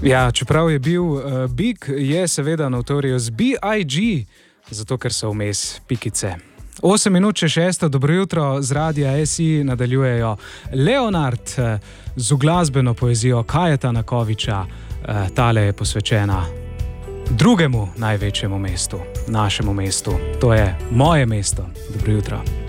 Ja, čeprav je bil Big, je seveda notorijo z B.I.G., zato ker so vmes pikice. 8 minut še 6, dobro jutro, z Radia SI nadaljujejo Leonard z uglasbeno poezijo Kajetana Koviča. Tale je posvečena drugemu največjemu mestu, našemu mestu. To je moje mesto. Dobro jutro.